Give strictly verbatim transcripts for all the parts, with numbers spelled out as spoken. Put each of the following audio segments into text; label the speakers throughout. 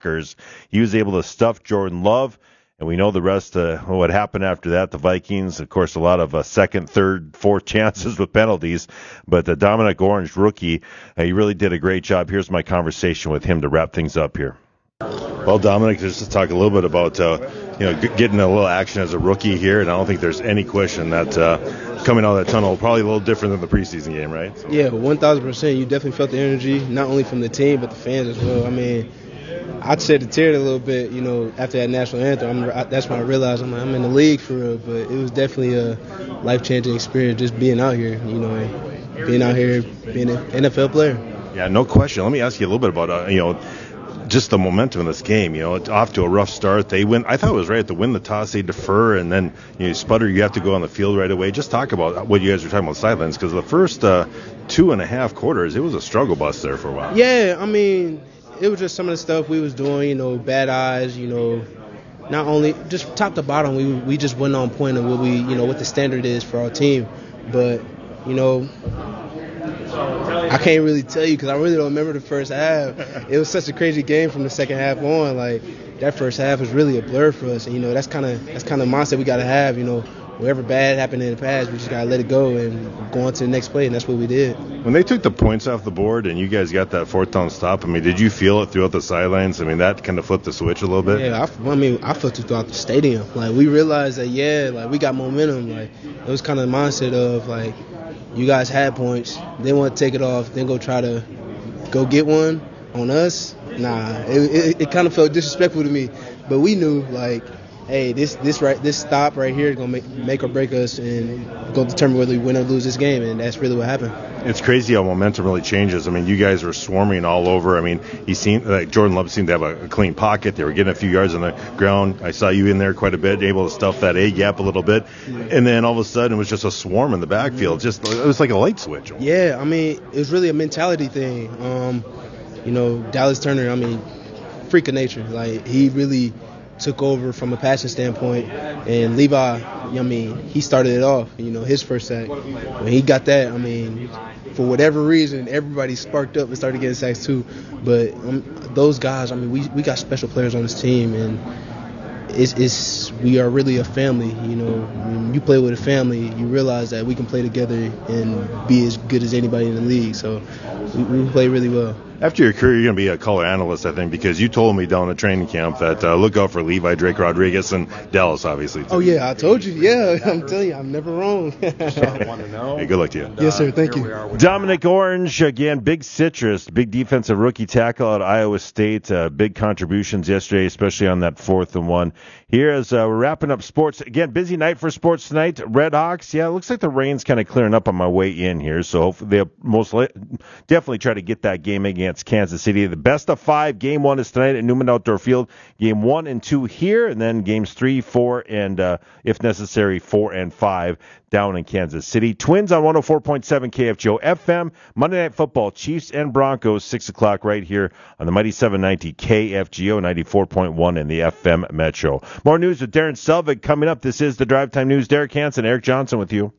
Speaker 1: He was able to stuff Jordan Love, and we know the rest of what happened after that. The Vikings, of course, a lot of uh, second, third, fourth chances with penalties. But the Dominic Orange rookie, uh, he really did a great job. Here's my conversation with him to wrap things up here. Well, Dominic, just to talk a little bit about uh, you know g- getting a little action as a rookie here, and I don't think there's any question that uh, coming out of that tunnel probably a little different than the preseason game, right? So.
Speaker 2: Yeah, one thousand percent. You definitely felt the energy, not only from the team but the fans as well. I mean, I'd shed a tear a little bit, you know, after that national anthem. I'm, I, that's when I realized I'm, I'm in the league for real. But it was definitely a life-changing experience just being out here, you know, being out here, being an N F L player.
Speaker 1: Yeah, no question. Let me ask you a little bit about, uh, you know, just the momentum in this game. You know, it's off to a rough start. They win. I thought it was right to win the toss. They defer, and then you know, sputter. You have to go on the field right away. Just talk about what you guys were talking about sidelines, because the first uh, two and a half quarters, it was a struggle bus there for a while.
Speaker 2: Yeah, I mean, it was just some of the stuff we was doing. You know, bad eyes. You know, not only just top to bottom, we we just went on point of what we, you know, what the standard is for our team. But you know, I can't really tell you because I really don't remember the first half. It was such a crazy game from the second half on. Like, that first half was really a blur for us. And, you know, that's kind of that's kind of mindset we got to have. You know, whatever bad happened in the past, we just got to let it go and go on to the next play, and that's what we did.
Speaker 1: When they took the points off the board and you guys got that fourth down stop, I mean, did you feel it throughout the sidelines? I mean, that kind of flipped the switch a little bit?
Speaker 2: Yeah, I, I mean, I felt it throughout the stadium. Like, we realized that, yeah, like, we got momentum. Like, it was kind of the mindset of, like, you guys had points, they want to take it off, then go try to go get one on us. Nah, it, it, it kind of felt disrespectful to me. But we knew, like, hey, this this right this stop right here is gonna make make or break us, and gonna determine whether we win or lose this game, and that's really what happened.
Speaker 1: It's crazy how momentum really changes. I mean, you guys were swarming all over. I mean, he seemed like Jordan Love seemed to have a, a clean pocket. They were getting a few yards on the ground. I saw you in there quite a bit, able to stuff that A gap a little bit, and then all of a sudden it was just a swarm in the backfield. Just it was like a light switch.
Speaker 2: Yeah, I mean, it was really a mentality thing. Um, you know, Dallas Turner, I mean, freak of nature. Like, he really took over from a passing standpoint, and Levi, I mean, he started it off, you know, his first sack. When he got that, I mean, for whatever reason, everybody sparked up and started getting sacks too. But um, those guys, I mean, we we got special players on this team, and it's, it's we are really a family, you know. When you play with a family, you realize that we can play together and be as good as anybody in the league. So we, we play really well.
Speaker 1: After your career, you're going to be a color analyst, I think, because you told me down at training camp that uh, look out for Levi, Drake Rodriguez, and Dallas, obviously, too.
Speaker 2: Oh, yeah, I told you. Yeah, I'm telling you, I'm never wrong.
Speaker 1: Hey, good luck to you.
Speaker 2: Yes, sir. Thank you.
Speaker 1: Dominic Orange, again, big citrus, big defensive rookie tackle at Iowa State. Uh, big contributions yesterday, especially on that fourth and one. Here as uh, we're wrapping up sports. Again, busy night for sports tonight. Red Hawks, yeah, it looks like the rain's kind of clearing up on my way in here, so hopefully they'll most li- definitely try to get that game against Kansas City. The best of five. Game one is tonight at Newman Outdoor Field. Game one and two here, and then games three, four, and uh, if necessary, four and five down in Kansas City. Twins on one oh four point seven K F G O F M. Monday Night Football, Chiefs and Broncos, six o'clock right here on the mighty seven ninety K F G O, ninety-four point one in the F M Metro. More news with Darren Selvig coming up. This is the Drive Time News. Derek Hansen, Eric Johnson with you.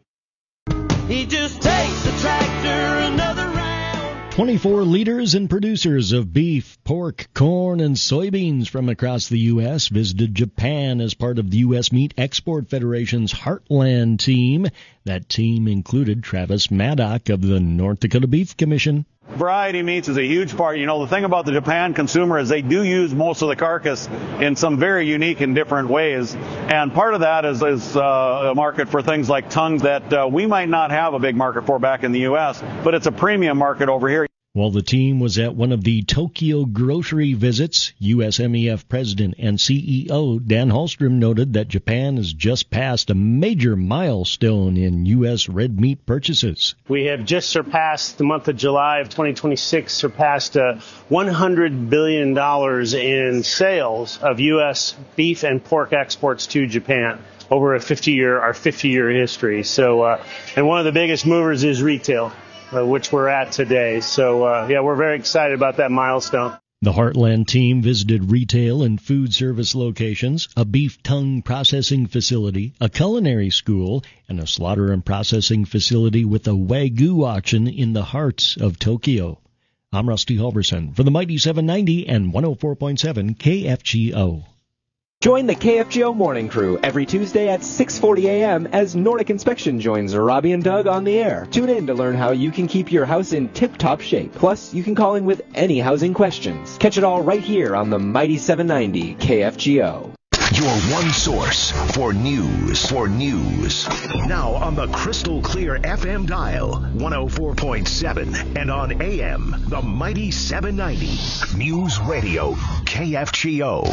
Speaker 3: He just takes the tractor another round.
Speaker 4: twenty-four leaders and producers of beef, pork, corn, and soybeans from across the U S visited Japan as part of the U S Meat Export Federation's Heartland team. That team included Travis Maddock of the North Dakota Beef Commission.
Speaker 5: Variety meats is a huge part. You know, the thing about the Japan consumer is they do use most of the carcass in some very unique and different ways. And part of that is, is uh, a market for things like tongues that uh, we might not have a big market for back in the U S, but it's a premium market over here.
Speaker 4: While the team was at one of the Tokyo grocery visits, U S M E F President and C E O Dan Hallstrom noted that Japan has just passed a major milestone in U S red meat purchases.
Speaker 6: We have just surpassed, the month of July of twenty twenty-six, surpassed uh, one hundred billion dollars in sales of U S beef and pork exports to Japan over a fifty-year, our fifty-year history. So, uh, and one of the biggest movers is retail, Uh, which we're at today. So, uh, yeah, we're very excited about that milestone.
Speaker 4: The Heartland team visited retail and food service locations, a beef tongue processing facility, a culinary school, and a slaughter and processing facility with a Wagyu auction in the heart of Tokyo. I'm Rusty Halverson for the Mighty seven ninety and one oh four point seven K F G O.
Speaker 7: Join the K F G O Morning Crew every Tuesday at six forty a.m. as Nordic Inspection joins Robbie and Doug on the air. Tune in to learn how you can keep your house in tip-top shape. Plus, you can call in with any housing questions. Catch it all right here on the Mighty seven ninety K F G O.
Speaker 8: Your one source for news. For news. Now on the crystal clear F M dial, one oh four point seven, and on A M, the Mighty seven ninety. News Radio, K F G O.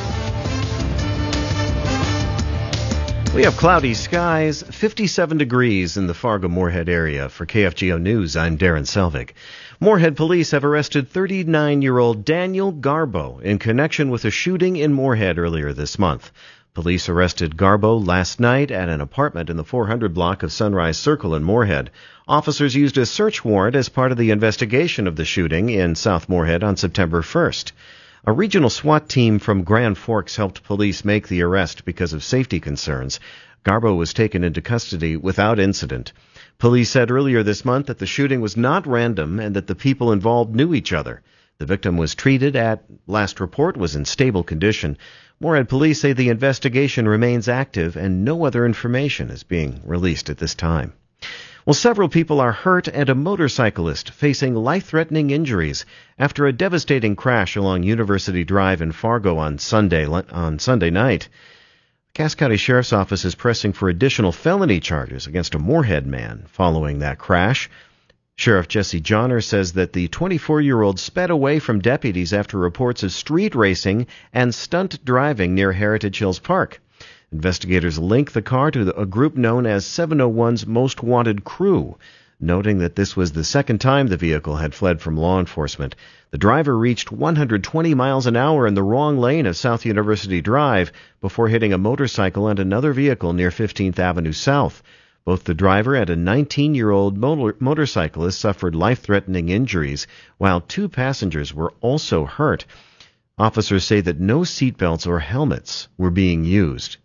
Speaker 9: We have cloudy skies, fifty-seven degrees in the Fargo-Moorhead area. For K F G O News, I'm Darren Selvig. Moorhead police have arrested thirty-nine-year-old Daniel Garbo in connection with a shooting in Moorhead earlier this month. Police arrested Garbo last night at an apartment in the four hundred block of Sunrise Circle in Moorhead. Officers used a search warrant as part of the investigation of the shooting in South Moorhead on September first. A regional SWAT team from Grand Forks helped police make the arrest because of safety concerns. Garbo was taken into custody without incident. Police said earlier this month that the shooting was not random and that the people involved knew each other. The victim was treated at, last report, was in stable condition. Moorhead police say the investigation remains active and no other information is being released at this time. Well, several people are hurt and a motorcyclist facing life-threatening injuries after a devastating crash along University Drive in Fargo on Sunday on Sunday night. Cass County Sheriff's Office is pressing for additional felony charges against a Moorhead man following that crash. Sheriff Jesse Johnner says that the twenty-four-year-old sped away from deputies after reports of street racing and stunt driving near Heritage Hills Park. Investigators link the car to a group known as seven oh one's Most Wanted Crew, noting that this was the second time the vehicle had fled from law enforcement. The driver reached one hundred twenty miles an hour in the wrong lane of South University Drive before hitting a motorcycle and another vehicle near fifteenth Avenue South. Both the driver and a nineteen-year-old motor- motorcyclist suffered life-threatening injuries, while two passengers were also hurt. Officers say that no seatbelts or helmets were being used.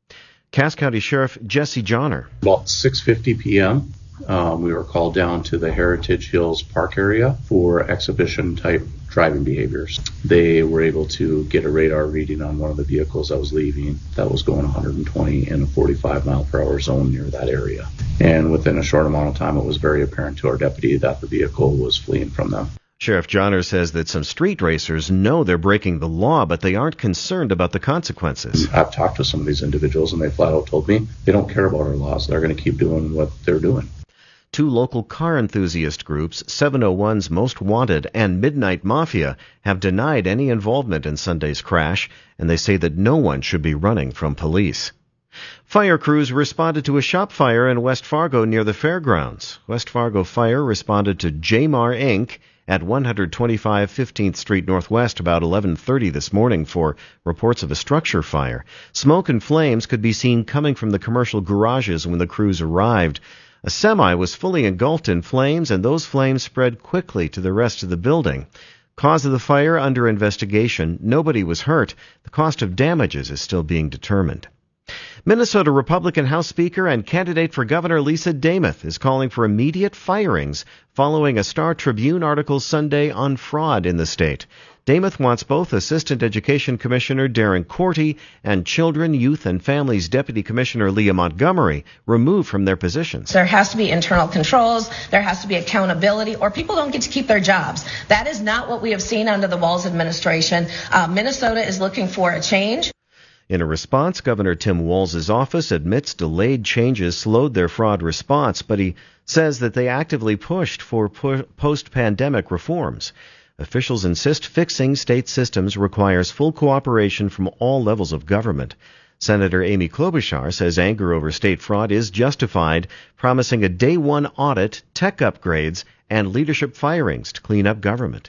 Speaker 9: Cass County Sheriff Jesse Johnner.
Speaker 10: About six fifty p.m., um, we were called down to the Heritage Hills Park area for exhibition-type driving behaviors. They were able to get a radar reading on one of the vehicles that was leaving that was going one hundred twenty in a forty-five mile per hour zone near that area. And within a short amount of time, it was very apparent to our deputy that the vehicle was fleeing from them.
Speaker 9: Sheriff Johnner says that some street racers know they're breaking the law, but they aren't concerned about the consequences.
Speaker 10: I've talked to some of these individuals, and they flat out told me they don't care about our laws. They're going to keep doing what they're doing.
Speaker 9: Two local car enthusiast groups, seven oh one's Most Wanted and Midnight Mafia, have denied any involvement in Sunday's crash, and they say that no one should be running from police. Fire crews responded to a shop fire in West Fargo near the fairgrounds. West Fargo Fire responded to J M A R Incorporated at one twenty-five fifteenth Street Northwest about eleven thirty this morning for reports of a structure fire. Smoke and flames could be seen coming from the commercial garages when the crews arrived. A semi was fully engulfed in flames, and those flames spread quickly to the rest of the building. Cause of the fire under investigation. Nobody was hurt. The cost of damages is still being determined. Minnesota Republican House Speaker and candidate for governor Lisa Demuth is calling for immediate firings following a Star Tribune article Sunday on fraud in the state. Demuth wants both Assistant Education Commissioner Darren Corty and Children, Youth, and Families Deputy Commissioner Leah Montgomery removed from their positions.
Speaker 11: There has to be internal controls, there has to be accountability, or people don't get to keep their jobs. That is not what we have seen under the Walz administration. Uh, Minnesota is looking for a change.
Speaker 9: In a response, Governor Tim Walz's office admits delayed changes slowed their fraud response, but he says that they actively pushed for pu- post-pandemic reforms. Officials insist fixing state systems requires full cooperation from all levels of government. Senator Amy Klobuchar says anger over state fraud is justified, promising a day one audit, tech upgrades, and leadership firings to clean up government.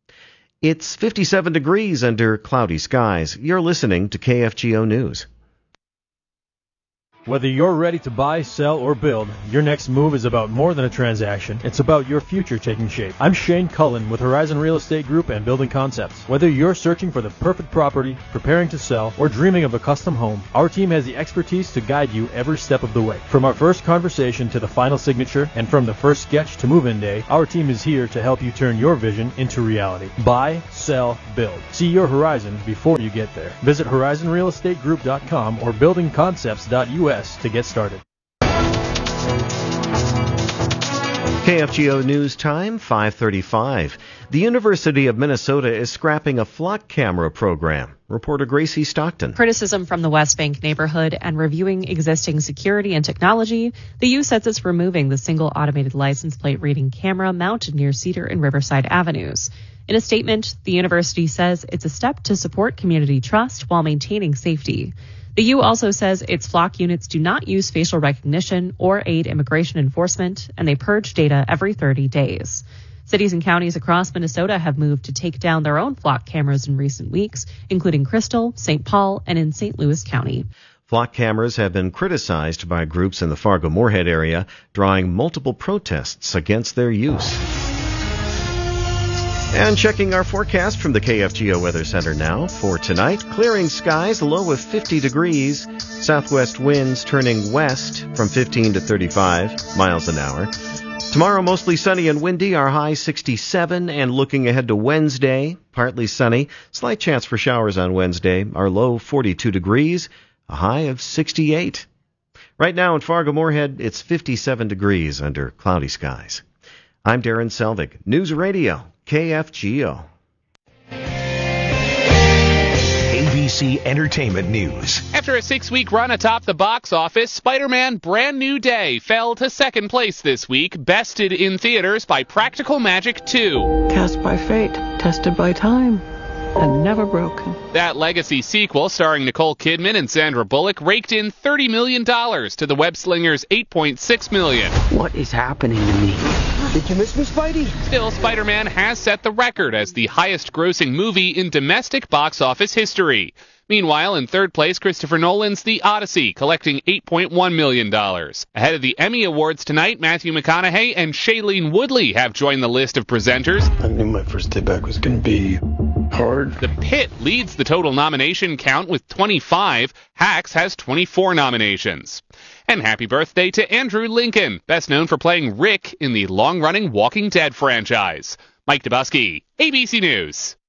Speaker 9: It's fifty-seven degrees under cloudy skies. You're listening to K F G O News.
Speaker 12: Whether you're ready to buy, sell, or build, your next move is about more than a transaction. It's about your future taking shape. I'm Shane Cullen with Horizon Real Estate Group and Building Concepts. Whether you're searching for the perfect property, preparing to sell, or dreaming of a custom home, our team has the expertise to guide you every step of the way. From our first conversation to the final signature, and from the first sketch to move-in day, our team is here to help you turn your vision into reality. Buy, sell, build. See your horizon before you get there. Visit horizon real estate group dot com or building concepts dot U S to get started.
Speaker 9: K F G O News Time, five thirty-five. The University of Minnesota is scrapping a flock camera program. Reporter Gracie Stockton.
Speaker 13: Criticism from the West Bank neighborhood and reviewing existing security and technology, the U says it's removing the single automated license plate reading camera mounted near Cedar and Riverside Avenues. In a statement, the university says it's a step to support community trust while maintaining safety. The U also says its flock units do not use facial recognition or aid immigration enforcement, and they purge data every thirty days. Cities and counties across Minnesota have moved to take down their own flock cameras in recent weeks, including Crystal, Saint Paul, and in Saint Louis County.
Speaker 9: Flock cameras have been criticized by groups in the Fargo-Moorhead area, drawing multiple protests against their use. And checking our forecast from the K F G O Weather Center now. For tonight, clearing skies, a low of fifty degrees. Southwest winds turning west from fifteen to thirty-five miles an hour. Tomorrow, mostly sunny and windy, our high sixty-seven. And looking ahead to Wednesday, partly sunny. Slight chance for showers on Wednesday. Our low forty-two degrees, a high of sixty-eight. Right now in Fargo-Moorhead, it's fifty-seven degrees under cloudy skies. I'm Darren Selvig, News Radio, K F G O.
Speaker 8: A B C Entertainment News.
Speaker 14: After a six-week run atop the box office, Spider-Man Brand New Day fell to second place this week, bested in theaters by Practical Magic two.
Speaker 15: Cast by fate, tested by time, and never broken.
Speaker 14: That legacy sequel, starring Nicole Kidman and Sandra Bullock, raked in thirty million dollars to the web-slinger's eight point six million dollars.
Speaker 15: What is happening to me? Did you miss me, Spidey?
Speaker 14: Still, Spider-Man has set the record as the highest-grossing movie in domestic box office history. Meanwhile, in third place, Christopher Nolan's The Odyssey, collecting eight point one million dollars. Ahead of the Emmy Awards tonight, Matthew McConaughey and Shailene Woodley have joined the list of presenters.
Speaker 16: I knew my first day back was going to be hard.
Speaker 14: The Pit leads the total nomination count with twenty-five. Hacks has twenty-four nominations. And happy birthday to Andrew Lincoln, best known for playing Rick in the long-running Walking Dead franchise. Mike Dubusky, A B C News.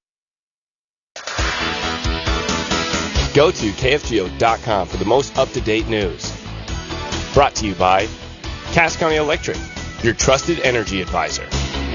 Speaker 17: Go to K F G O dot com for the most up-to-date news. Brought to you by Cass County Electric, your trusted energy advisor.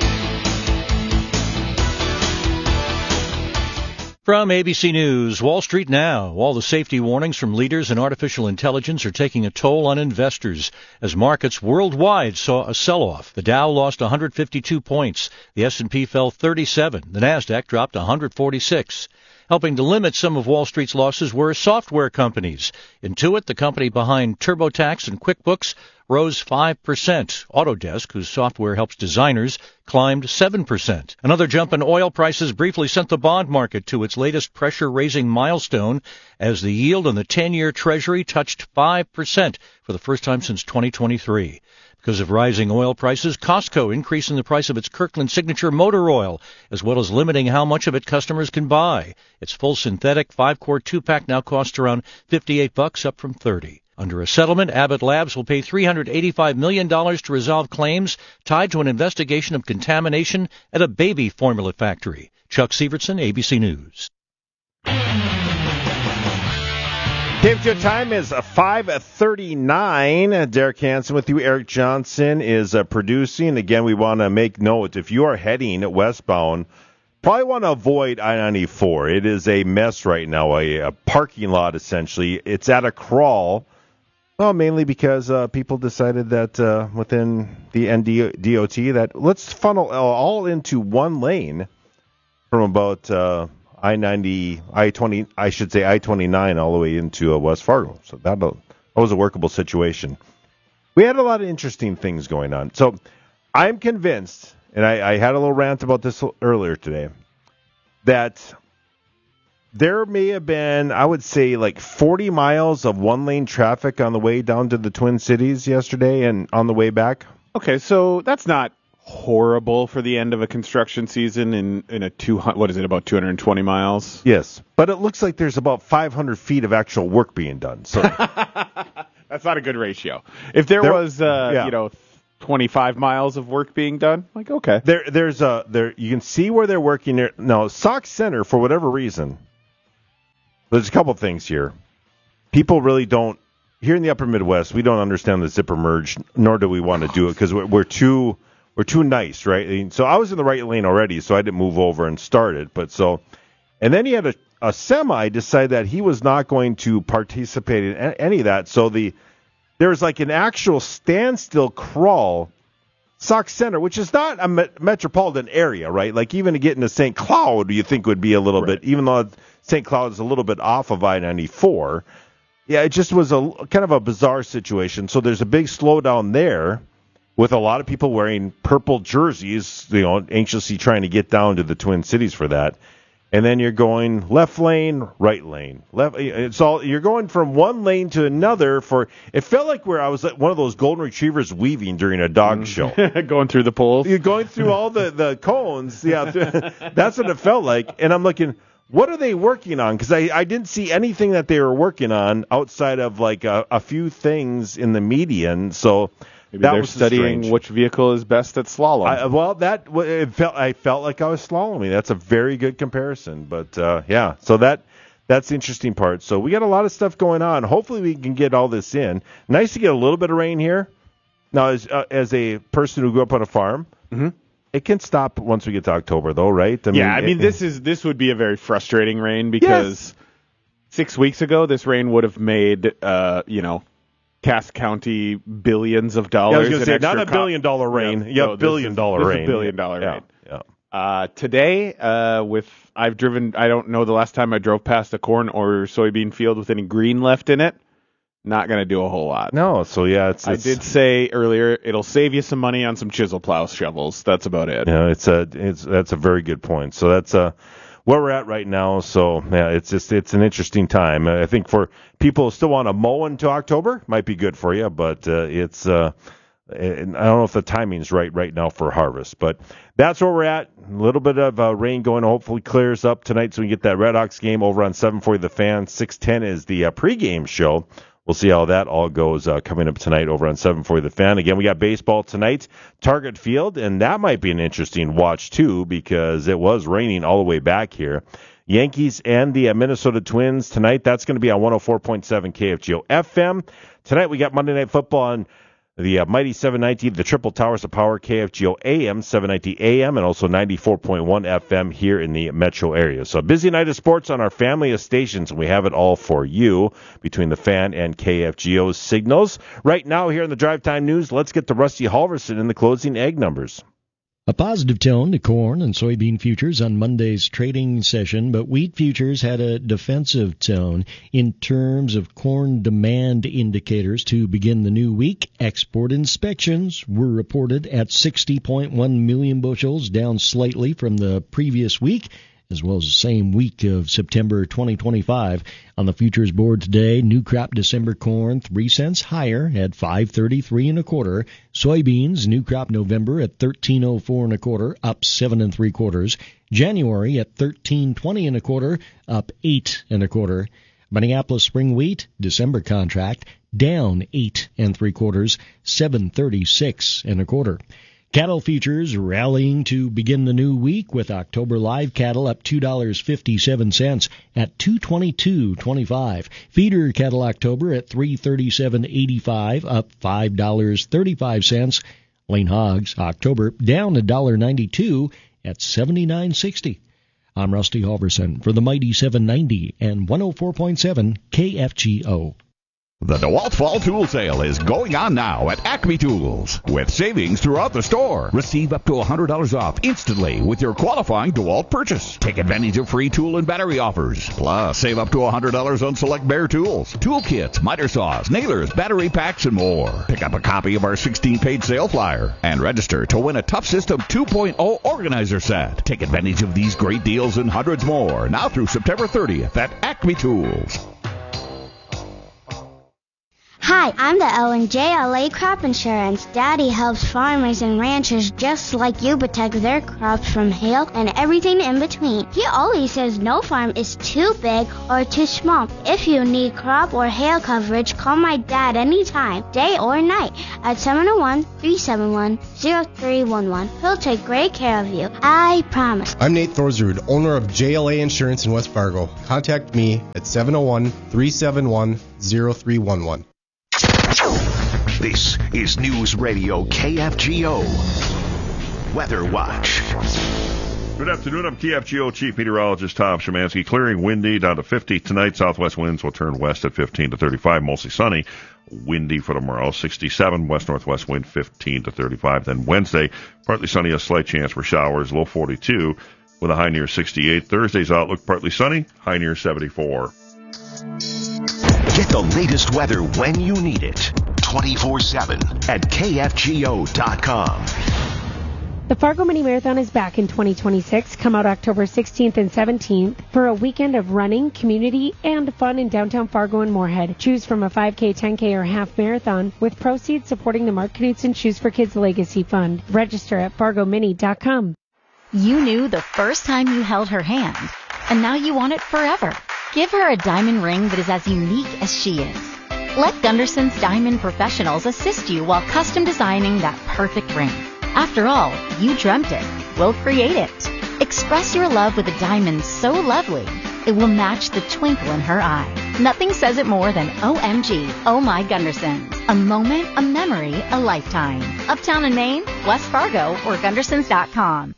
Speaker 18: From A B C News, Wall Street Now. All the safety warnings from leaders in artificial intelligence are taking a toll on investors as markets worldwide saw a sell-off. The Dow lost one hundred fifty-two points. The S and P fell thirty-seven. The Nasdaq dropped one hundred forty-six. Helping to limit some of Wall Street's losses were software companies. Intuit, the company behind TurboTax and QuickBooks, rose five percent. Autodesk, whose software helps designers, climbed seven percent. Another jump in oil prices briefly sent the bond market to its latest pressure-raising milestone as the yield on the ten-year Treasury touched five percent for the first time since twenty twenty-three. Because of rising oil prices, Costco increasing the price of its Kirkland Signature motor oil, as well as limiting how much of it customers can buy. Its full synthetic five-quart two-pack now costs around fifty-eight bucks, up from thirty. Under a settlement, Abbott Labs will pay three hundred eighty-five million dollars to resolve claims tied to an investigation of contamination at a baby formula factory. Chuck Sievertson, A B C News.
Speaker 1: K F G O time is five thirty-nine. Derek Hansen with you. Eric Johnson is uh, producing. Again, we want to make note, if you are heading westbound, probably want to avoid I ninety-four. It is a mess right now, a, a parking lot essentially. It's at a crawl, well, mainly because uh, people decided that uh, within the N D O T that let's funnel all into one lane from about uh, I ninety, I twenty, I should say I twenty-nine all the way into uh, West Fargo. So that, that was a workable situation. We had a lot of interesting things going on. So I'm convinced, and I, I had a little rant about this earlier today, that there may have been, I would say, like forty miles of one-lane traffic on the way down to the Twin Cities yesterday and on the way back.
Speaker 19: Okay, so that's not horrible for the end of a construction season in, in a two hundred, what is it, about two hundred twenty miles?
Speaker 1: Yes, but it looks like there's about five hundred feet of actual work being done. So
Speaker 19: that's not a good ratio. If there, there was, uh, yeah. you know, twenty-five miles of work being done, like, okay.
Speaker 1: There, there's a, there, you can see where they're working there. Now, Sauk Center, for whatever reason, there's a couple things here. People really don't, here in the upper Midwest, we don't understand the zipper merge, nor do we want to do it because we're, we're too, we're too nice, right? And so I was in the right lane already, so I didn't move over and start it. But so, and then he had a, a semi decide that he was not going to participate in any of that. So the, there was like an actual standstill crawl, Sauk Center, which is not a me- metropolitan area, right? Like even to get into Saint Cloud, you think would be a little right. bit, even though Saint Cloud is a little bit off of I ninety-four. Yeah, it just was a kind of a bizarre situation. So there's a big slowdown there with a lot of people wearing purple jerseys, you know, anxiously trying to get down to the Twin Cities for that. And then you're going left lane, right lane. Left. It's all you're going from one lane to another. For it felt like where I was at one of those golden retrievers weaving during a dog mm. show,
Speaker 19: going through the poles.
Speaker 1: You're going through all the, the cones. Yeah, that's what it felt like. And I'm looking, what are they working on? Because I, I didn't see anything that they were working on outside of like a, a few things in the median. So.
Speaker 19: Maybe
Speaker 1: that
Speaker 19: they're
Speaker 1: was
Speaker 19: studying
Speaker 1: strange.
Speaker 19: Which vehicle is best at slalom.
Speaker 1: I, well, that it felt I felt like I was slaloming. That's a very good comparison. But uh, yeah, so that that's the interesting part. So we got a lot of stuff going on. Hopefully, we can get all this in. Nice to get a little bit of rain here. Now, as uh, as a person who grew up on a farm,
Speaker 19: mm-hmm.
Speaker 1: it can stop once we get to October, though, right? I
Speaker 19: yeah,
Speaker 1: mean,
Speaker 19: I mean
Speaker 1: it,
Speaker 19: this is this would be a very frustrating rain because
Speaker 1: yes.
Speaker 19: six weeks ago, this rain would have made uh, you know. Cass County billions of dollars.
Speaker 1: Yeah, I was going to say,
Speaker 19: not
Speaker 1: a billion dollar rain. Yeah,
Speaker 19: no,
Speaker 1: billion
Speaker 19: is,
Speaker 1: dollar rain.
Speaker 19: A billion dollar
Speaker 1: yeah,
Speaker 19: rain.
Speaker 1: Yeah.
Speaker 19: Uh, today, uh, with I've driven, I don't know the last time I drove past a corn or soybean field with any green left in it. Not going to do a whole lot.
Speaker 1: No, so yeah, it's,
Speaker 19: I
Speaker 1: it's.
Speaker 19: did say earlier it'll save you some money on some chisel plow shovels. That's about it.
Speaker 1: Yeah, it's a, it's that's a very good point. So that's a. Where we're at right now, so yeah, it's just it's an interesting time. I think for people who still want to mow into October, might be good for you, but uh, it's uh, and I don't know if the timing's right right now for harvest, but that's where we're at. A little bit of uh, rain going, hopefully clears up tonight, so we can get that Red Hawks game over on seven forty The Fan. six ten is the uh, pregame show. We'll see how that all goes uh, coming up tonight over on seven forty The Fan. Again, we got baseball tonight, Target Field, and that might be an interesting watch, too, because it was raining all the way back here. Yankees and the uh, Minnesota Twins tonight. That's going to be on one oh four point seven K F G O F M. Tonight we got Monday Night Football on the uh, Mighty seven ninety, the Triple Towers of Power, K F G O A M, seven ninety A M, and also ninety-four point one F M here in the metro area. So a busy night of sports on our family of stations, and we have it all for you between the Fan and K F G O's signals. Right now here in the Drive Time News, let's get to Rusty Halverson in the closing egg numbers.
Speaker 4: A positive tone to corn and soybean futures on Monday's trading session, but wheat futures had a defensive tone in terms of corn demand indicators to begin the new week. Export inspections were reported at sixty point one million bushels, down slightly from the previous week, as well as the same week of September twenty twenty-five. On the futures board today, new crop December corn three cents higher at five thirty-three and a quarter. Soybeans, new crop November at thirteen oh four and a quarter, up seven and three quarters. January at thirteen twenty and a quarter, up eight and a quarter. Minneapolis spring wheat, December contract, down eight and three quarters, seven thirty-six and a quarter. Cattle futures rallying to begin the new week with October live cattle up two dollars and fifty-seven cents at two twenty-two twenty-five. Feeder cattle October at three thirty-seven eighty-five, up five dollars and thirty-five cents. Lean hogs October down one dollar and ninety-two at seventy-nine sixty. I'm Rusty Halverson for the Mighty seven ninety and one oh four point seven K F G O.
Speaker 20: The DeWalt Fall Tool Sale is going on now at Acme Tools with savings throughout the store. Receive up to one hundred dollars off instantly with your qualifying DeWalt purchase. Take advantage of free tool and battery offers. Plus, save up to one hundred dollars on select Bear tools, tool kits, miter saws, nailers, battery packs, and more. Pick up a copy of our sixteen-page sale flyer and register to win a Tough System two point oh organizer set. Take advantage of these great deals and hundreds more now through September thirtieth at Acme Tools.
Speaker 21: Hi, I'm the L and J L A Crop Insurance. Daddy helps farmers and ranchers just like you protect their crops from hail and everything in between. He always says no farm is too big or too small. If you need crop or hail coverage, call my dad anytime, day or night, at seven oh one, three seven one, oh three one one. He'll take great care of you. I promise.
Speaker 22: I'm Nate Thorsrud, owner of J L A Insurance in West Fargo. Contact me at seven oh one, three seven one, oh three one one.
Speaker 8: This is News Radio K F G O Weather Watch.
Speaker 1: Good afternoon. I'm K F G O Chief Meteorologist Tom Szymanski. Clearing, windy, down to fifty tonight. Southwest winds will turn west at fifteen to thirty-five. Mostly sunny. Windy for tomorrow, sixty-seven. West-northwest wind, fifteen to thirty-five. Then Wednesday, partly sunny, a slight chance for showers. Low forty-two with a high near sixty-eight. Thursday's outlook, partly sunny, high near seventy-four.
Speaker 8: Get the latest weather when you need it. twenty-four seven at K F G O dot com.
Speaker 23: The Fargo Mini Marathon is back in twenty twenty-six. Come out October sixteenth and seventeenth for a weekend of running, community, and fun in downtown Fargo and Moorhead. Choose from a five K, ten K, or half marathon with proceeds supporting the Mark Knudsen Shoes for Kids Legacy Fund. Register at fargo mini dot com.
Speaker 24: You knew the first time you held her hand, and now you want it forever. Give her a diamond ring that is as unique as she is. Let Gunderson's Diamond Professionals assist you while custom designing that perfect ring. After all, you dreamt it. We'll create it. Express your love with a diamond so lovely, it will match the twinkle in her eye. Nothing says it more than O M G, Oh My Gundersons. A moment, a memory, a lifetime. Uptown in Maine, West Fargo, or Gundersons dot com.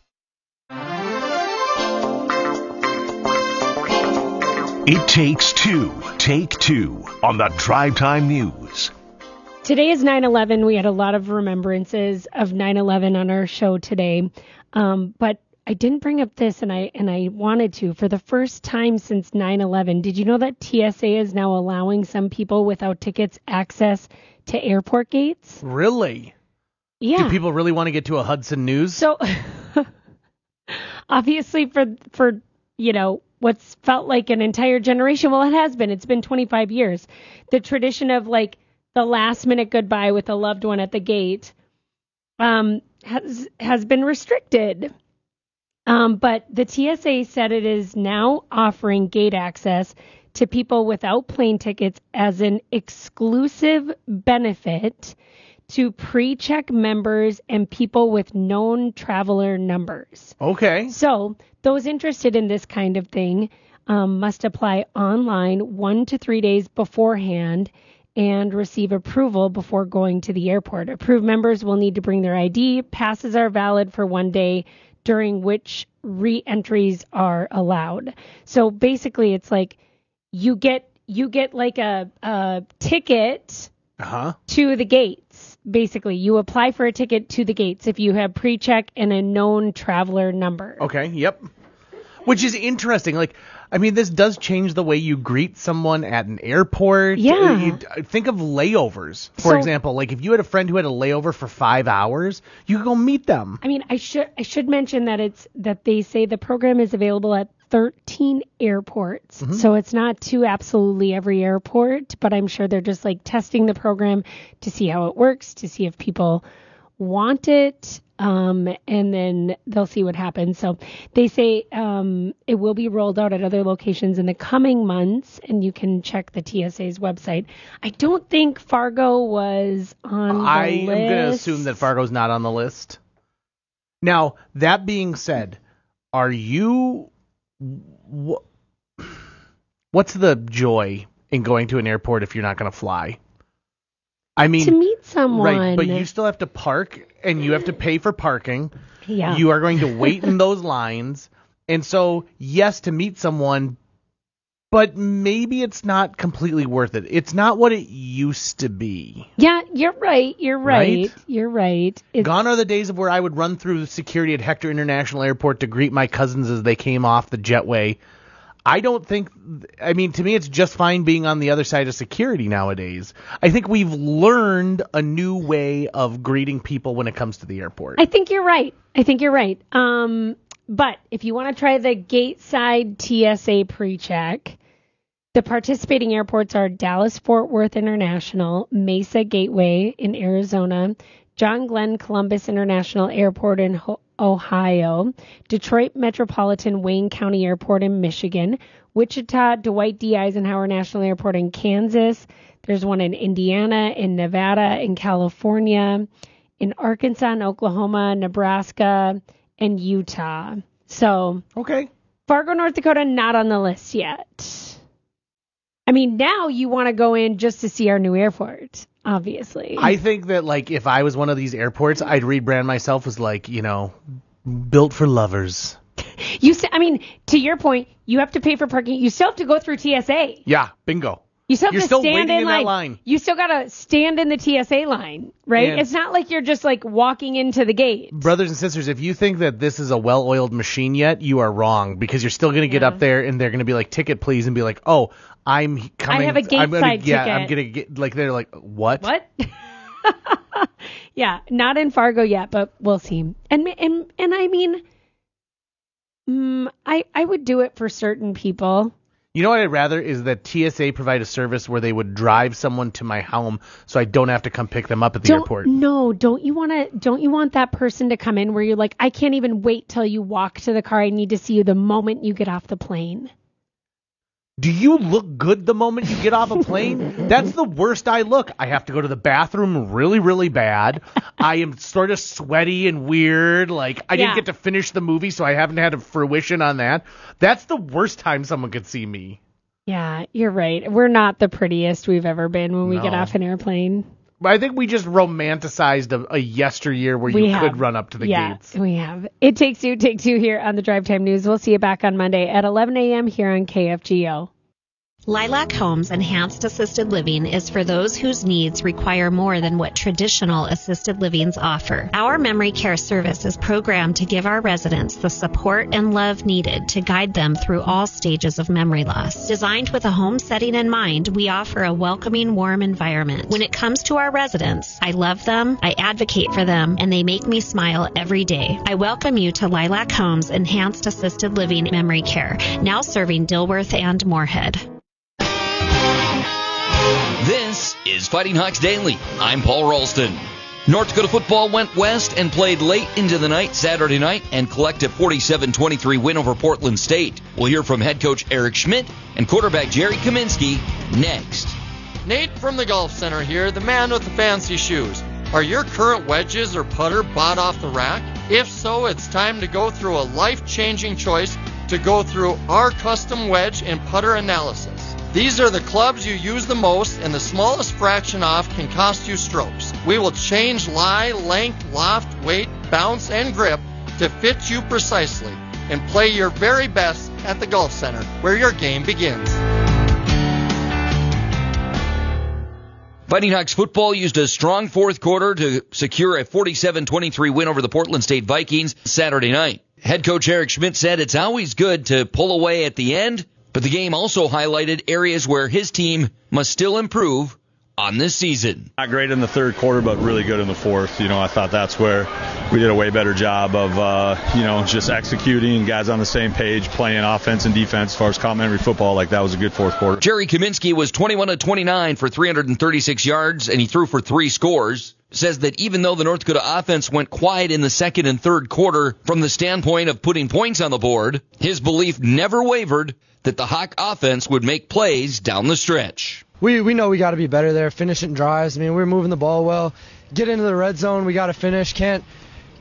Speaker 8: It takes two. Take two on the Drive Time News.
Speaker 23: Today is nine eleven. We had a lot of remembrances of nine eleven on our show today. Um, but I didn't bring up this, and I and I wanted to. For the first time since nine eleven, did you know that T S A is now allowing some people without tickets access to airport gates?
Speaker 25: Really?
Speaker 23: Yeah.
Speaker 25: Do people really want to get to a Hudson News?
Speaker 23: So, obviously, for for you know, what's felt like an entire generation, well, it has been. It's been twenty-five years. The tradition of, like, the last minute goodbye with a loved one at the gate um, has has been restricted. Um, but the T S A said it is now offering gate access to people without plane tickets as an exclusive benefit to pre-check members and people with known traveler numbers.
Speaker 25: Okay.
Speaker 23: So those interested in this kind of thing um, must apply online one to three days beforehand and receive approval before going to the airport. Approved members will need to bring their I D. Passes are valid for one day, during which re-entries are allowed. So basically, it's like you get you get like a, a ticket
Speaker 25: uh-huh.
Speaker 23: to the gates. Basically, you apply for a ticket to the gates if you have pre-check and a known traveler number.
Speaker 25: Okay, yep. Which is interesting. Like, I mean, this does change the way you greet someone at an airport.
Speaker 23: Yeah.
Speaker 25: You, think of layovers, for
Speaker 23: So-
Speaker 25: example. Like, if you had a friend who had a layover for five hours, you could go meet them.
Speaker 23: I mean, I should I should mention that it's that they say the program is available at thirteen airports.
Speaker 25: Mhm.
Speaker 23: So it's not to absolutely every airport, but I'm sure they're just like testing the program to see how it works, to see if people want it, um, and then they'll see what happens. So they say um, it will be rolled out at other locations in the coming months, and you can check the T S A's website. I don't think Fargo was on the
Speaker 25: I
Speaker 23: list.
Speaker 25: am going to assume that Fargo's not on the list. Now, that being said, are you... Wh- what's the joy in going to an airport if you're not going to fly? I mean,
Speaker 23: to meet someone.
Speaker 25: right, but you still have to park, and you have to pay for parking.
Speaker 23: Yeah.
Speaker 25: You are going to wait in those lines. And so, yes, to meet someone, but maybe it's not completely worth it. It's not what it used to be.
Speaker 23: Yeah, you're right. You're right.
Speaker 25: Right?
Speaker 23: You're right. It's,
Speaker 25: Gone are the days of where I would run through security at Hector International Airport to greet my cousins as they came off the jetway. I don't think, I mean, to me, it's just fine being on the other side of security nowadays. I think we've learned a new way of greeting people when it comes to the airport.
Speaker 23: I think you're right. I think you're right. Um, but if you want to try the gate side T S A pre-check, the participating airports are Dallas-Fort Worth International, Mesa Gateway in Arizona, John Glenn Columbus International Airport in Ho- Ohio, Detroit Metropolitan Wayne County Airport in Michigan, Wichita Dwight D. Eisenhower National Airport in Kansas. There's one in Indiana, in Nevada, in California, in Arkansas, and Oklahoma, Nebraska, and Utah. So,
Speaker 25: okay,
Speaker 23: Fargo, North Dakota, not on the list yet. I mean, now you want to go in just to see our new airport, obviously.
Speaker 25: I think that, like, if I was one of these airports, I'd rebrand myself as, like, you know, built for lovers.
Speaker 23: You, I mean, to your point, you have to pay for parking. You still have to go through T S A.
Speaker 25: Yeah, bingo.
Speaker 23: You still have
Speaker 25: You're
Speaker 23: to
Speaker 25: still
Speaker 23: stand
Speaker 25: waiting
Speaker 23: in,
Speaker 25: in
Speaker 23: line.
Speaker 25: that line.
Speaker 23: You still got to stand in the T S A line, right?
Speaker 25: Yeah.
Speaker 23: It's not like you're just, like, walking into the gate.
Speaker 25: Brothers and sisters, if you think that this is a well-oiled machine yet, you are wrong, because you're still going to get
Speaker 23: Yeah.
Speaker 25: up there and they're going to be like, ticket please, and be like, oh, I'm coming.
Speaker 23: I have a gate
Speaker 25: I'm gonna,
Speaker 23: side
Speaker 25: yeah,
Speaker 23: ticket.
Speaker 25: I'm going to get, like, they're like, what?
Speaker 23: What? Yeah, not in Fargo yet, but we'll see. And and and I mean, mm, I I would do it for certain people.
Speaker 25: You know what I'd rather is that T S A provide a service where they would drive someone to my home so I don't have to come pick them up at the
Speaker 23: Don't,
Speaker 25: airport.
Speaker 23: No, don't you want to? Don't you want that person to come in where you're like, I can't even wait till you walk to the car. I need to see you the moment you get off the plane.
Speaker 25: Do you look good the moment you get off a plane? That's the worst I look. I have to go to the bathroom really, really bad. I am sort of sweaty and weird. Like, I
Speaker 23: Yeah.
Speaker 25: didn't get to finish the movie, so I haven't had a fruition on that. That's the worst time someone could see me.
Speaker 23: Yeah, you're right. We're not the prettiest we've ever been when we get
Speaker 25: No.
Speaker 23: off an airplane.
Speaker 25: I think we just romanticized a, a yesteryear where
Speaker 23: We
Speaker 25: you
Speaker 23: have.
Speaker 25: could run up to the
Speaker 23: yeah,
Speaker 25: gates.
Speaker 23: we have. It Takes Two, Take Two here on the Drive Time News. We'll see you back on Monday at eleven a.m. here on K F G O.
Speaker 2: Lilac Homes Enhanced Assisted Living is for those whose needs require more than what traditional assisted livings offer. Our memory care service is programmed to give our residents the support and love needed to guide them through all stages of memory loss. Designed with a home setting in mind, we offer a welcoming, warm environment. When it comes to our residents, I love them, I advocate for them, and they make me smile every day. I welcome you to Lilac Homes Enhanced Assisted Living Memory Care, now serving Dilworth and Moorhead.
Speaker 3: This is Fighting Hawks Daily. I'm Paul Ralston. North Dakota football went west and played late into the night Saturday night and collect a forty-seven twenty-three win over Portland State. We'll hear from head coach Eric Schmidt and quarterback Jerry Kaminsky next.
Speaker 5: Nate from the Golf Center here, the man with the fancy shoes. Are your current wedges or putter bought off the rack? If so, it's time to go through a life-changing choice to go through our custom wedge and putter analysis. These are the clubs you use the most, and the smallest fraction off can cost you strokes. We will change lie, length, loft, weight, bounce, and grip to fit you precisely, and play your very best at the Golf Center, where your game begins.
Speaker 3: Fighting Hawks football used a strong fourth quarter to secure a forty-seven twenty-three win over the Portland State Vikings Saturday night. Head coach Eric Schmidt said it's always good to pull away at the end, but the game also highlighted areas where his team must still improve on this season.
Speaker 6: Not great in the third quarter, but really good in the fourth. You know, I thought that's where we did a way better job of, uh, you know, just executing, guys on the same page, playing offense and defense as far as complimentary football. Like, that was a good fourth quarter.
Speaker 3: Jerry Kaminsky was twenty-one of twenty-nine for three hundred thirty-six yards, and he threw for three scores. Says that even though the North Dakota offense went quiet in the second and third quarter from the standpoint of putting points on the board, his belief never wavered that the Hawk offense would make plays down the stretch.
Speaker 7: We we know we got to be better there, finishing drives. I mean, we're moving the ball well. Get into the red zone, we got to finish. Can't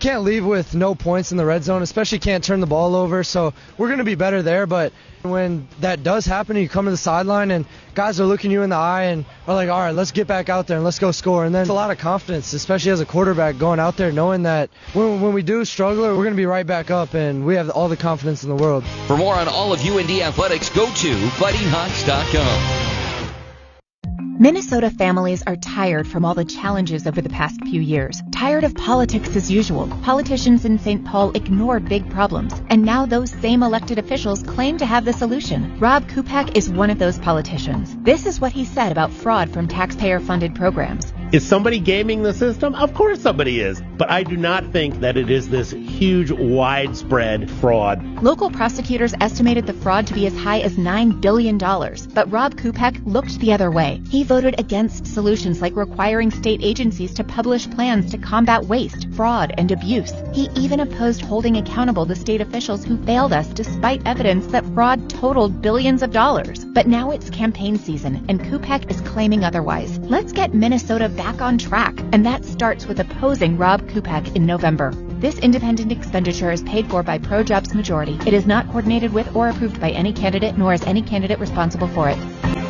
Speaker 7: can't leave with no points in the red zone, especially can't turn the ball over. So we're going to be better there. But when that does happen, you come to the sideline and guys are looking you in the eye and are like, all right, let's get back out there and let's go score. And then it's a lot of confidence, especially as a quarterback, going out there knowing that when, when we do struggle, we're going to be right back up, and we have all the confidence in the world.
Speaker 3: For more on all of U N D athletics, go to fighting hawks dot com.
Speaker 10: Minnesota families are tired from all the challenges over the past few years. Tired of politics as usual. Politicians in Saint Paul ignored big problems, and now those same elected officials claim to have the solution. Rob Kupak is one of those politicians. This is what he said about fraud from taxpayer-funded programs.
Speaker 11: Is somebody gaming the system? Of course somebody is. But I do not think that it is this huge, widespread fraud.
Speaker 10: Local prosecutors estimated the fraud to be as high as nine billion dollars. But Rob Kupak looked the other way. He voted against solutions like requiring state agencies to publish plans to combat waste, fraud, and abuse. He even opposed holding accountable the state officials who failed us despite evidence that fraud totaled billions of dollars. But now it's campaign season, and Kupak is claiming otherwise. Let's get Minnesota back on track, and that starts with opposing Rob Kupak in November. This independent expenditure is paid for by ProJobs Majority. It is not coordinated with or approved by any candidate, nor is any candidate responsible for it.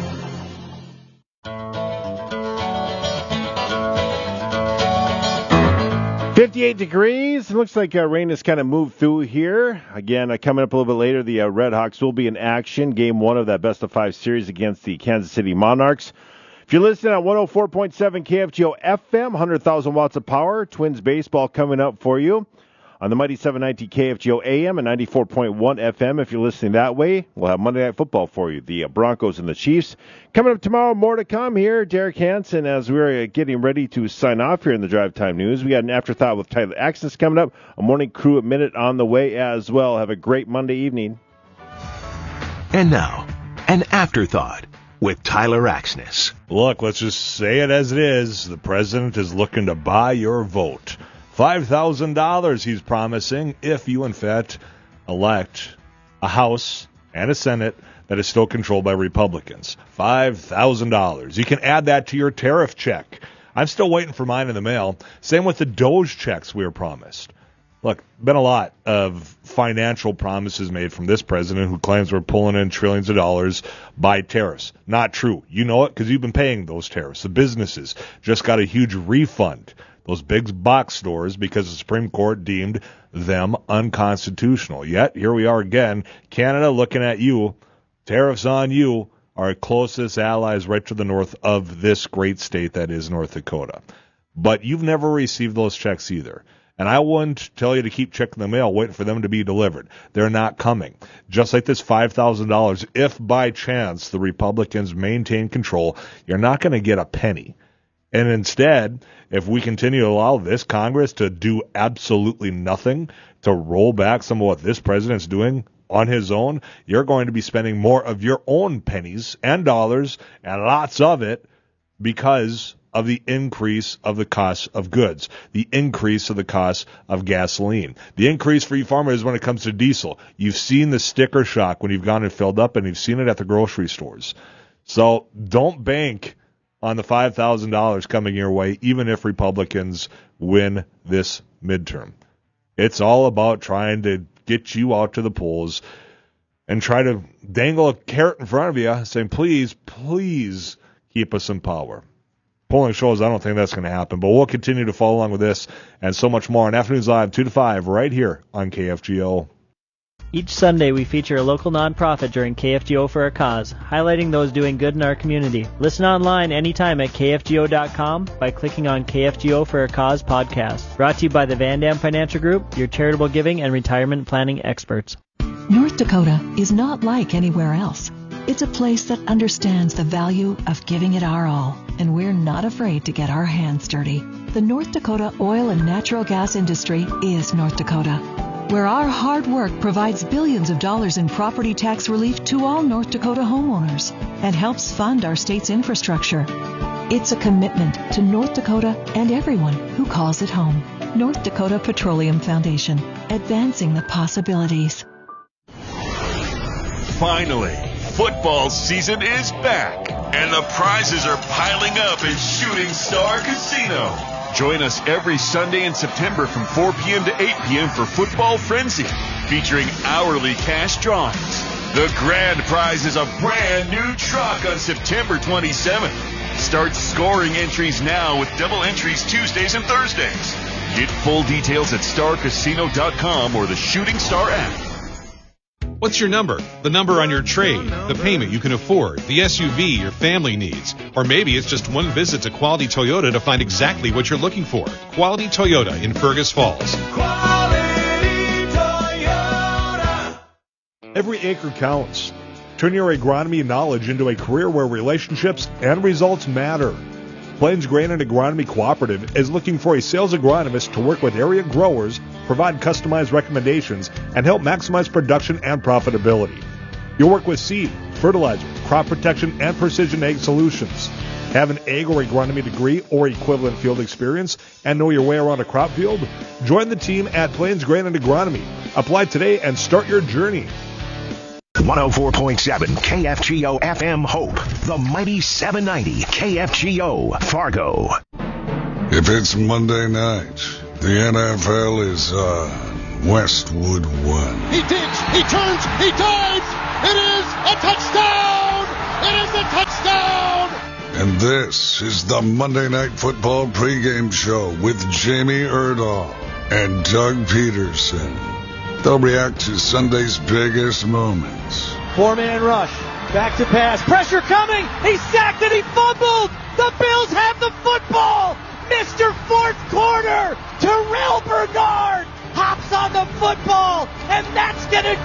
Speaker 1: fifty-eight degrees. It looks like uh, rain has kind of moved through here. Again, uh, coming up a little bit later, the uh, Red Hawks will be in action. Game one of that best of five series against the Kansas City Monarchs. If you're listening at one oh four point seven K F G O F M, one hundred thousand watts of power, Twins baseball coming up for you on the mighty seven ninety K F G O A M and ninety-four point one F M. If you're listening that way, we'll have Monday Night Football for you, the uh, Broncos and the Chiefs. Coming up tomorrow, more to come here. Derek Hansen, as we're uh, getting ready to sign off here in the Drive Time News. We got an afterthought with Tyler Axness coming up, a morning crew at Minute on the way as well. Have a great Monday evening.
Speaker 8: And now, an afterthought with Tyler Axness.
Speaker 12: Look, let's just say it as it is. The president is looking to buy your vote. five thousand dollars he's promising if you, in fact, elect a House and a Senate that is still controlled by Republicans. five thousand dollars. You can add that to your tariff check. I'm still waiting for mine in the mail. Same with the Doge checks we were promised. Look, been a lot of financial promises made from this president who claims we're pulling in trillions of dollars by tariffs. Not true. You know it because you've been paying those tariffs. The businesses just got a huge refund. Those big box stores because the Supreme Court deemed them unconstitutional. Yet, here we are again, Canada looking at you. Tariffs on you, our closest allies right to the north of this great state that is North Dakota. But you've never received those checks either. And I wouldn't tell you to keep checking the mail, waiting for them to be delivered. They're not coming. Just like this five thousand dollars, if by chance the Republicans maintain control, you're not going to get a penny. And instead, if we continue to allow this Congress to do absolutely nothing to roll back some of what this president's doing on his own, you're going to be spending more of your own pennies and dollars, and lots of it, because of the increase of the cost of goods, the increase of the cost of gasoline, the increase for you farmers when it comes to diesel. You've seen the sticker shock when you've gone and filled up, and you've seen it at the grocery stores. So don't bank on the five thousand dollars coming your way, even if Republicans win this midterm. It's all about trying to get you out to the polls and try to dangle a carrot in front of you saying, please, please keep us in power. Polling shows I don't think that's going to happen, but we'll continue to follow along with this and so much more on Afternoons Live, two to five, right here on K F G O.
Speaker 13: Each Sunday, we feature a local nonprofit during K F G O for a Cause, highlighting those doing good in our community. Listen online anytime at K F G O dot com by clicking on K F G O for a Cause podcast. Brought to you by the Van Dam Financial Group, your charitable giving and retirement planning experts.
Speaker 26: North Dakota is not like anywhere else. It's a place that understands the value of giving it our all, and we're not afraid to get our hands dirty. The North Dakota oil and natural gas industry is North Dakota, where our hard work provides billions of dollars in property tax relief to all North Dakota homeowners and helps fund our state's infrastructure. It's a commitment to North Dakota and everyone who calls it home. North Dakota Petroleum Foundation, advancing the possibilities.
Speaker 27: Finally, football season is back, and the prizes are piling up at Shooting Star Casino. Join us every Sunday in September from four p.m. to eight p.m. for Football Frenzy, featuring hourly cash drawings. The grand prize is a brand new truck on September twenty-seventh. Start scoring entries now with double entries Tuesdays and Thursdays. Get full details at star casino dot com or the Shooting Star app.
Speaker 9: What's your number? The number on your trade, the payment you can afford, the S U V your family needs. Or maybe it's just one visit to Quality Toyota to find exactly what you're looking for. Quality Toyota in Fergus Falls.
Speaker 12: Quality Toyota. Every acre counts. Turn your agronomy knowledge into a career where relationships and results matter. Plains Grain and Agronomy Cooperative is looking for a sales agronomist to work with area growers, provide customized recommendations, and help maximize production and profitability. You'll work with seed, fertilizer, crop protection, and precision ag solutions. Have an ag or agronomy degree or equivalent field experience and know your way around a crop field? Join the team at Plains Grain and Agronomy. Apply today and start your journey.
Speaker 8: one oh four point seven K F G O F M Hope, the mighty seven ninety K F G O Fargo.
Speaker 14: If it's Monday night, the N F L is on Westwood One.
Speaker 15: He digs, he turns, he dives. It is a touchdown. It is a touchdown.
Speaker 14: And this is the Monday Night Football pregame show with Jamie Erdahl and Doug Peterson. They'll react to Sunday's biggest moments.
Speaker 16: Four-man rush. Back to pass. Pressure coming. He sacked and he fumbled. The Bills have the football. Mister Fourth Quarter. Terrell Bernard hops on the football. And that's going to